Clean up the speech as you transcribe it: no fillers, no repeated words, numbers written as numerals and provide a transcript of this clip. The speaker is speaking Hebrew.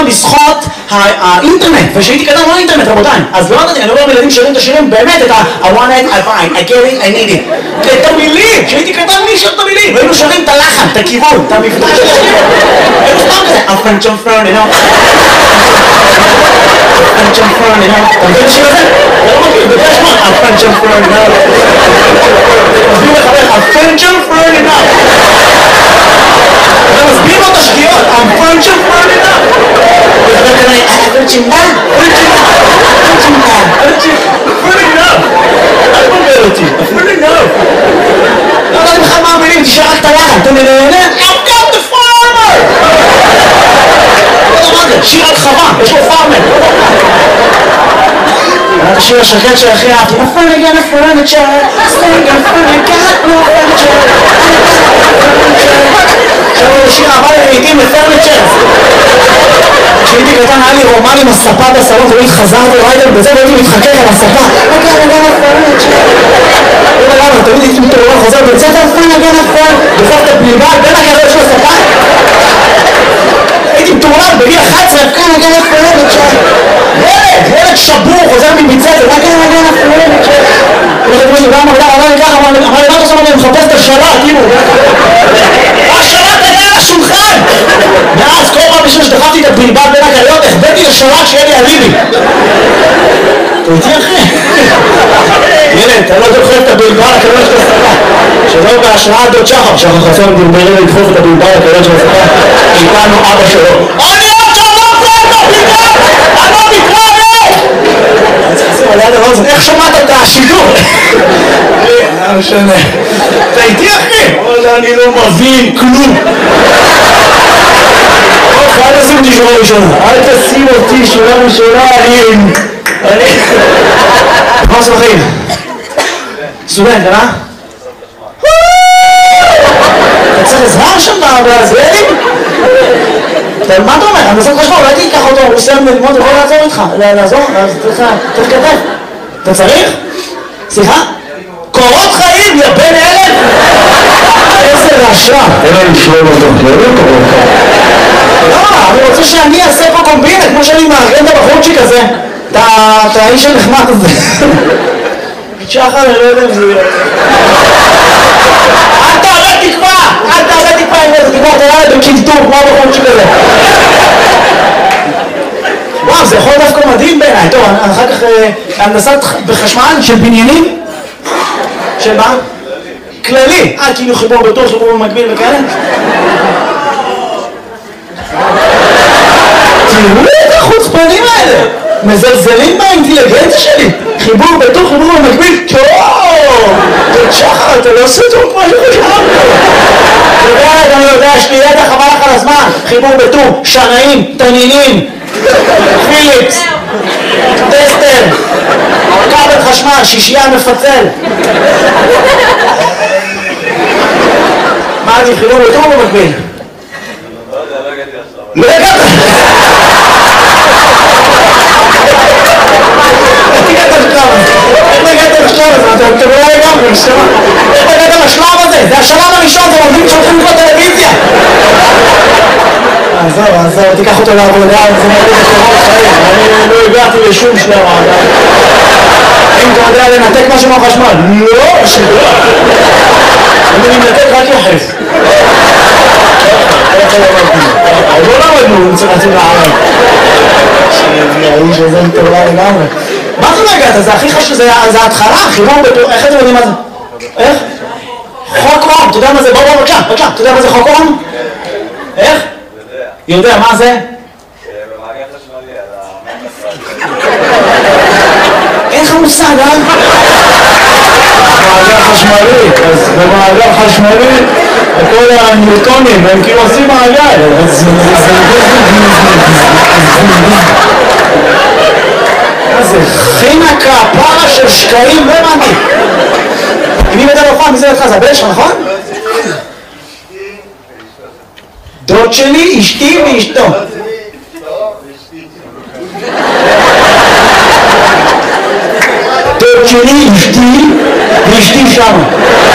בזכות האינטרנט, ושהייתי קטן לא אינטרנט רבותיי, אז לא ידעתי, אני אומר לילדים שרים את השירים באמת את I want it, I find, I get it, I need it, את המילים, שהייתי קטן מי שר את המילים, והיינו שרים את הלחן, את הכיוון, את המבטא של השיר, היינו סתם כזה, I'm French on Fern, you know, French on Fern, you know, אתה מבין השיר הזה? אתה לא מכיר, בגלל שמות, I'm French on Fern, you know, מסביר לחבר, I'm French on Fern, you know, אתה מסביר לו את השגיאות, I'm French on Fern, you know, וחבר כזה, פרצ'ינדה, אל תבלבל אותי, אפילו לא. לא יודעת בכלל מה המילים, תשאר רק את הלחן, אתה נהנה? I've got the farmer! לא יודע מה זה, שיר על חווה, יש לו פארמר. היה את השיר השקט שהכי אהבתי, I'm finna get a furniture, I'm finna get no furniture. עכשיו הוא שיר הבא לעיתים לפרניצ'ר. כשהייתי קטן היה לי רומן עם הספה בסלון, תמיד חזרתי ריידר בזה והייתי מתחכך על הספה. תמיד הייתי מתעורר חוזר בית ספר, דופק את הבלבל בין הגריות של הספה. הייתי מתעורר בגיל 11, ילד שבור חוזר מבית ספר. אמר לי, מה אתה אני מחפש את השלט, השלט היה לשולחן! ואז כל פעם בשביל שדחפתי את הבלבל בין הגריות, החבאתי לשלט שיהיה לי אליבי. אתה איתי אחי? ילד, אתה לא דוחף את הבלבל לקריות של הספה. שלא בהשראה דוד שחר, שחר חסון דרברי לדחוף את הבלבל לקריות של הספה. איתנו אבא שלו. אני עוד שלום פה את הבלבל! אני לא מתראה! אני צריך לשים על יד הרוזן, איך שמעת את השידור? לא משנה. אתה איתי אחי? אני לא מבין כלום. אל תשים אותי שורה ראשונה. אל תשים אותי שורה ראשונה, אני... מה עושה בחיים? סטודנט, אה? אתה צריך עזרה שם בהזרעים? מה אתה אומר? אני מנסה חשבון, אולי תיקח אותו, הוא סיים ללמוד, הוא יכול לעזור איתך. לעזור? צריך כתב. אתה צריך? סליחה? קורות חיים, יא בן אלף! איזה רשע! אין לי לשלום אותו, לא קורות חיים. לא, אני רוצה שאני אעשה פה קומבינה, כמו שאני מארגן את הבחורצ'יק הזה. את האיש הנחמד הזה. שחר, אני לא יודע אם זה יהיה. אל תעלה תקווה! אל תעלה תקווה עם איזה תקווה, אתה ילד בקינטור, כמו הבחורצ'יק הזה. וואו, זה יכול דווקא מדהים בעיניי. טוב, אחר כך הנדסת בחשמל של בניינים. של מה? כללי. כאילו חיבור בטוח, חיבור במקביל וכאלה. תראו את החוצפנים האלה. מזלזלים באינטליגנציה שלי. חיבור בטוח, חיבור במקביל. טוב! שחר, אתה לא עושה טוב כמו שחשבתי. אני יודע, יש לי ידע חבל לך על הזמן. חיבור בטוח, שנאים, תנינים. פיליפס, טסטר, כבל חשמל, שישייה מפצל. מה אני חיבור בטוח במקביל? לא הגעת! איך הגעת לשלב הזה? אתה לא הגעת לשלב הזה? איך הגעת לשלב הזה? זה השלב הראשון, זה עובדים שהולכים לראות טלוויזיה. עזוב, תיקח אותו לעבודה, זה מראה בקורות חיים. אני לא הגעתי לשום שלב עדיין. אם אתה יודע לנתק משהו מהחשמל, לא, שדוע. אני מנתק רק יחס. עוד לא למדנו, נצטרצים לערב. האיש הזה מטורלה לגמרי. מה זה לא הגעת? זה הכי חשוב, זה ההתחלה, חיבור בטוח. איך אתם יודעים מה זה? איך? חוק אום, אתה יודע מה זה? בוא, בבקשה, אתה יודע מה זה חוק אום? איך? יודע, מה זה? במעגל חשמלי, אין לך מושג, אה? במעגל חשמלי, אז במעגל חשמלי כל הניוטונים, הם כאילו עושים מעגל. מה זה? חינקה, פרה של שקעים, לא הבנתי. מי מדבר בפעם? מי זה לך? זה הבן שלך, נכון? דוד שלי, אשתי ואשתו. דוד שלי, אשתי ואשתי שמה.